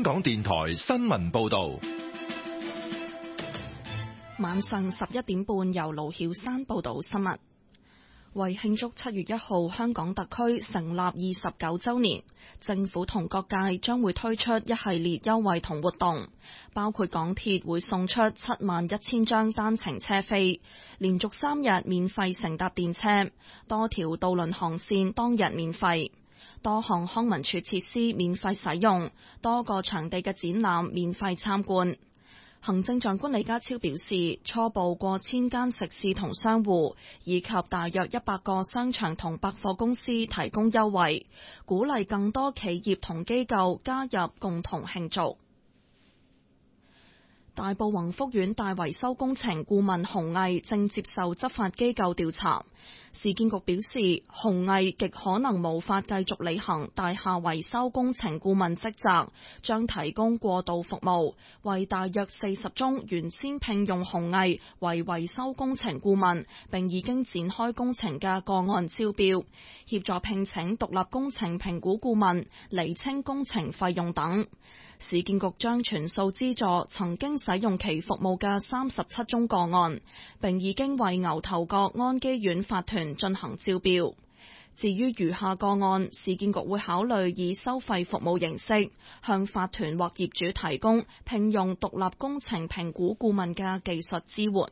港電台新聞報道。 晚上11點半，由盧曉山報道新聞。為慶祝7月1號香港特區成立29週年，政府同各界將會推出一系列優惠同活動，包括港鐵會送出71000張單程車飛，連續3日免費乘搭電車，多條渡輪航線當日免費，多項康文署設施免費使用，多個場地嘅展覽免費參觀。行政長官李家超表示，初步過千間食肆同商戶，以及大約100個商場同百貨公司提供優惠，鼓勵更多企業同機構加入共同慶祝。大埔宏福苑大維修工程顧問洪毅正接受執法機構調查，市建局表示，洪毅極可能無法繼續履行大廈維修工程顧問職責，將提供過渡服務，為大約40宗原先聘用洪毅為維修工程顧問並已經展開工程嘅個案招標，協助聘請獨立工程評估顧問，釐清工程費用等。市建局將全數資助曾經使用其服務嘅37宗個案，並已經為牛頭角安基苑法團進行招標。至於餘下個案，市建局會考慮以收費服務形式向法團或業主提供聘用獨立工程評估顧問嘅技術支援。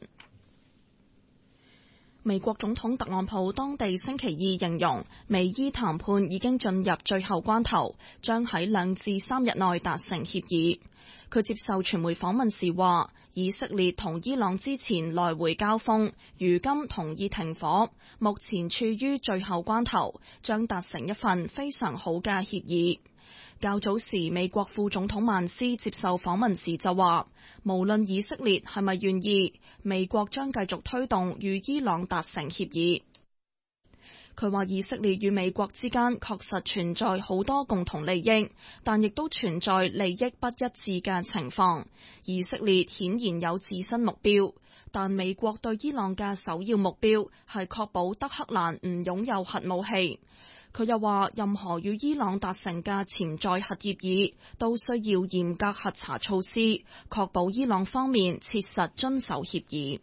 美國總統特朗普當地星期二形容，美伊談判已經進入最後關頭，將喺2至3日內達成協議。佢接受傳媒訪問時話，以色列同伊朗之前來回交鋒，如今同意停火，目前處於最後關頭，將達成一份非常好嘅協議。較早時，美國副總統曼斯接受訪問時就話，無論以色列係咪願意，美國將繼續推動與伊朗達成協議。佢話以色列與美國之間確實存在好多共同利益，但亦都存在利益不一致嘅情況。以色列顯然有自身目標，但美國對伊朗嘅首要目標係確保德黑蘭唔擁有核武器。佢又話，任何與伊朗達成嘅潛在核協議都需要嚴格核查措施，確保伊朗方面切實遵守協議。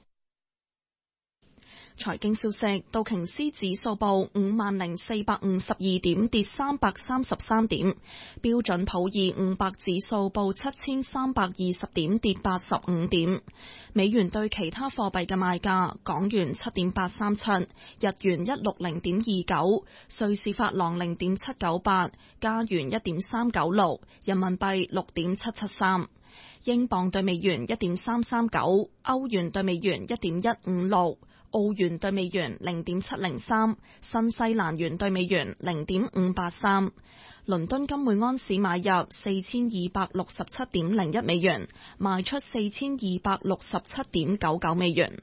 財經消息，道瓊斯指數報50,452點，跌333點；標準普爾500指數報7320點，跌85點。美元對其他貨幣嘅賣價：港元7.837，日元160.29，瑞士法郎0.798，加元1.396，人民幣6.773。英鎊對美元1.339，歐元對美元1.156，澳元對美元0.703，新西蘭元對美元0.583。倫敦金每安士買入4267.01美元，賣出4267.99美元。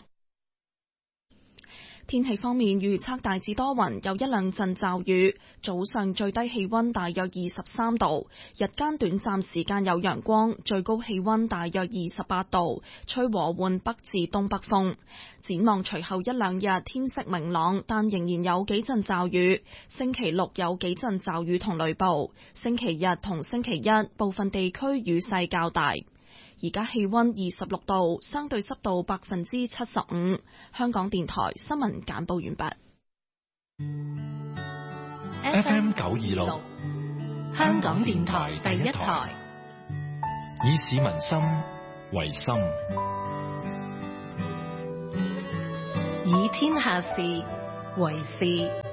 天氣方面，預測大致多雲，有一兩陣驟雨，早上最低氣溫大約23度，日間短暫時間有陽光，最高氣溫大約28度，吹和緩北至東北風。展望隨後一兩日天色明朗，但仍然有幾陣驟雨。星期六有幾陣驟雨同雷暴，星期日同星期一部分地區雨勢較大。而家氣溫26度，相對濕度75%。香港電台新聞簡報完畢。 FM 926， 香港電台第一台， 以市民心為心， 以天下事為事。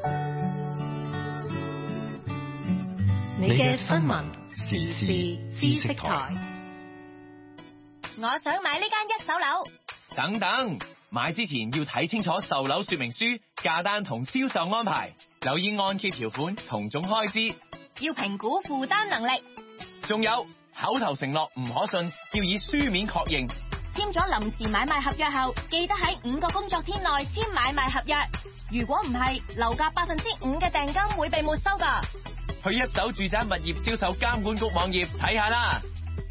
你嘅新聞時事知識台。 我想買呢間一手樓。 等等，買之前要睇清楚售樓說明書、價單同銷售安排，留意按揭條款同總開支， 要評估負擔能力。 仲有口頭承諾唔可信，要以書面確認。 簽咗臨時買賣合約後，記得喺5個工作天內簽買賣合約。如果唔係，樓價5%嘅訂金會被沒收㗎。 去一手住宅物業銷售監管局網頁睇下啦。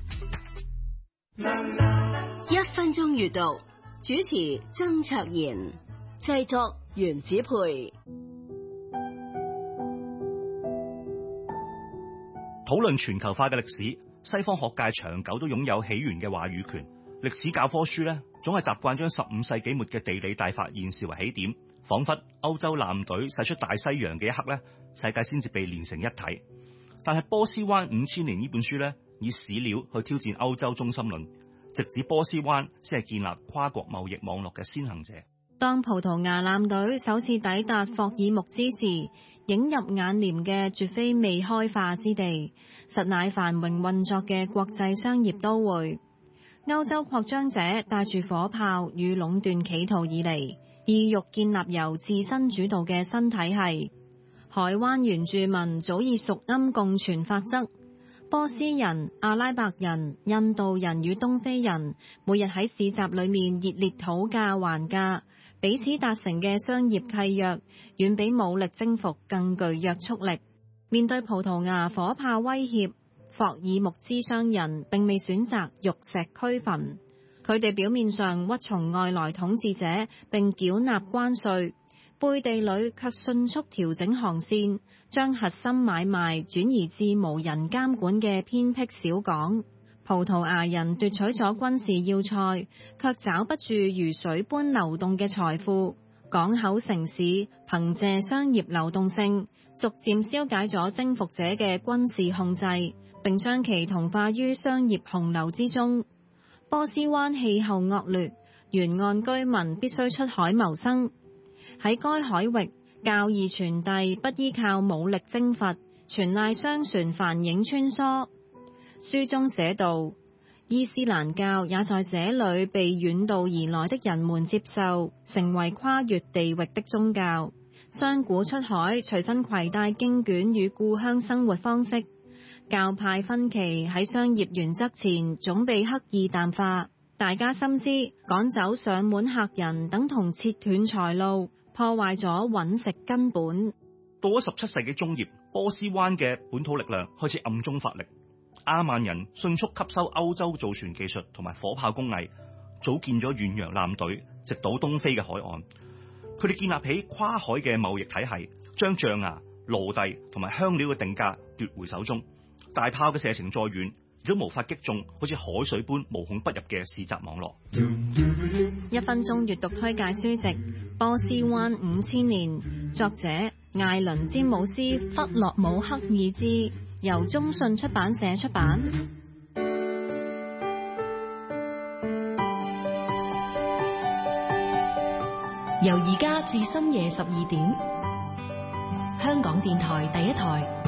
1分鐘閱讀，主持曾卓賢，製作袁子培。 討論全球化嘅歷史，西方學界長久都擁有起源嘅話語權。歷史教科書咧，總係習慣將15世紀末嘅地理大發現視為起點，彷彿歐洲艦隊駛出大西洋嘅一刻咧，世界先至被連成一體。但係波斯灣5000年呢本書咧，以史料去挑戰歐洲中心論，直指波斯灣先係建立跨國貿易網絡嘅先行者。 當葡萄牙艦隊首次抵達霍爾木茲時，映入眼簾嘅絕非未開化之地，實乃繁榮運作嘅國際商業都會。歐洲擴張者帶住火炮與壟斷企圖而嚟，意欲建立由自身主導嘅新體系。海灣原住民早已熟諳共存法則，波斯人、阿拉伯人、印度人與東非人每日喺市集裏面熱烈討價還價。彼此達成嘅商業契約，遠比武力征服更具約束力。面對葡萄牙火炮威脅，霍爾木茲商人並未選擇玉石俱焚，佢哋表面上屈從外來統治者並繳納關稅，背地裏卻迅速調整航線，將核心買賣轉移至無人監管嘅偏僻小港。葡萄牙人奪取咗軍事要塞，卻找不住如水般流動嘅財富。港口城市憑借商業流動性，逐漸消解咗征服者嘅軍事控制，並將其同化於商業洪流之中。波斯灣氣候惡劣，沿岸居民必須出海謀生。喺該海域，教義傳遞不依靠武力征伐，全賴商船帆影穿梭。書中寫道，伊斯蘭教也在這裏被遠道而來的人們接受，成為跨越地域的宗教。商賈出海，隨身攜帶經卷與故鄉生活方式。教派分歧喺商業原則前總被刻意淡化。大家深知趕走上門客人等同切斷財路，破壞咗揾食根本。 到咗17世紀中葉，波斯灣嘅本土力量開始暗中發力。阿曼人迅速吸收歐洲造船技術同埋火炮工藝，組建咗遠洋艦隊，直搗東非嘅海岸。佢哋建立起跨海嘅貿易體系，將象牙、奴隸同埋香料嘅定價奪回手中。大炮嘅射程再遠，都無法擊中好似海水般無孔不入嘅市集網絡。 1分鐘閱讀推介書籍《波斯灣5000年》，作者艾倫詹姆斯·弗洛姆克爾茲，由中信出版社出版。 由而家至深夜12點，香港電台第一台。